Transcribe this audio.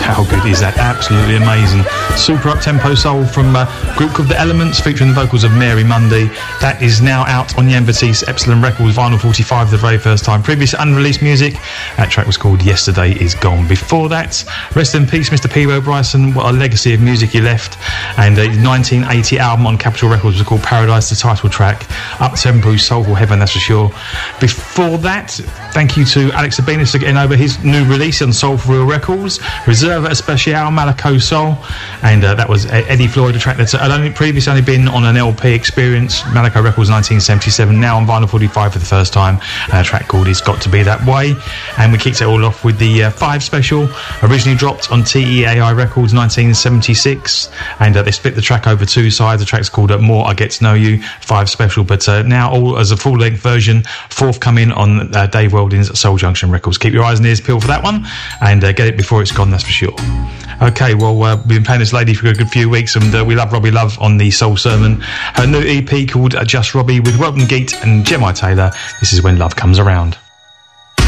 How good is that? Absolutely amazing. Super up-tempo soul from a group called The Elements, featuring the vocals of Mary Mundy. That is now out on Jan Batiste Epsilon Records Vinyl 45 for the very first time. Previous unreleased music, that track was called Yesterday Is Gone. Before that, rest in peace Mr. P. Rowe Bryson, what a legacy of music he left. And the 1980 album on Capitol Records was called Paradise, the title track. Up-tempo, soulful heaven, that's for sure. Before that, thank you to Alex Sabinas for getting over his new release on Soul for Real Records, Reserva Especial, Malaco Soul, and that was Eddie Floyd, a track that's previously only been on an LP Experience, Malaco Records 1977, now on Vinyl 45 for the first time, and a track called It's Got to Be That Way. And we kicked it all off with the 5 special, originally dropped on TEAI Records 1976, and they split the track over 2 sides. The track's called More I Get to Know You, 5 special, but now all as a full-length version, forthcoming on Dave Welding's Soul Junction Records. Keep your eyes and ears peeled for that one, and get it before it's gone, that's for sure. Okay, well, we've been playing this lady for a good few weeks, and we love Robbie Love on the Soul Sermon. Her new EP called Just Robbie with Weldon Geet and Jemai Taylor. This is When Love Comes Around.